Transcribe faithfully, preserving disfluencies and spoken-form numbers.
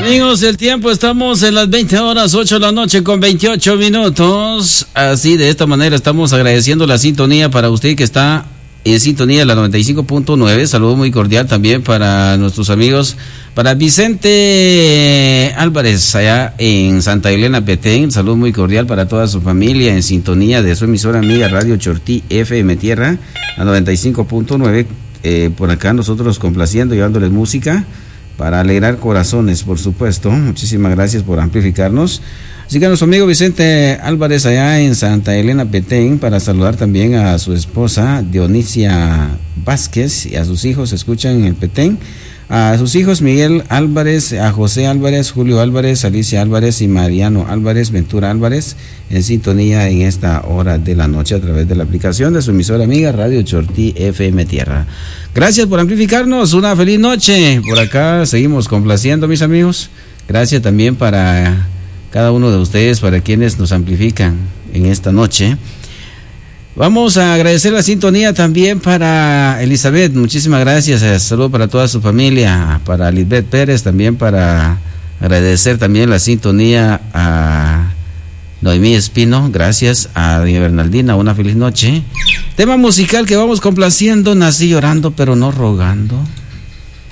Amigos, el tiempo, estamos en las veinte horas, ocho de la noche con veintiocho minutos. Así, de esta manera estamos agradeciendo la sintonía para usted que está en sintonía de la noventa y cinco punto nueve. Saludo muy cordial también para nuestros amigos, para Vicente Álvarez allá en Santa Elena, Petén. Saludo muy cordial para toda su familia en sintonía de su emisora amiga Radio Chortí F M Tierra, la noventa y cinco punto nueve. Eh, por acá nosotros complaciendo, llevándoles música para alegrar corazones, por supuesto. Muchísimas gracias por amplificarnos. Así que a nuestro amigo Vicente Álvarez allá en Santa Elena, Petén, para saludar también a su esposa Dionisia Vázquez y a sus hijos, escuchan en el Petén, a sus hijos Miguel Álvarez, a José Álvarez, Julio Álvarez, Alicia Álvarez y Mariano Álvarez, Ventura Álvarez, en sintonía en esta hora de la noche a través de la aplicación de su emisora amiga Radio Chortí F M Tierra. Gracias por amplificarnos, una feliz noche. Por acá seguimos complaciendo, mis amigos. Gracias también para cada uno de ustedes, para quienes nos amplifican en esta noche. Vamos a agradecer la sintonía también para Elizabeth, muchísimas gracias, saludo para toda su familia, para Lisbeth Pérez, también para agradecer también la sintonía a Noemí Espino, gracias a doña Bernaldina, una feliz noche. Tema musical que vamos complaciendo, nací llorando pero no rogando.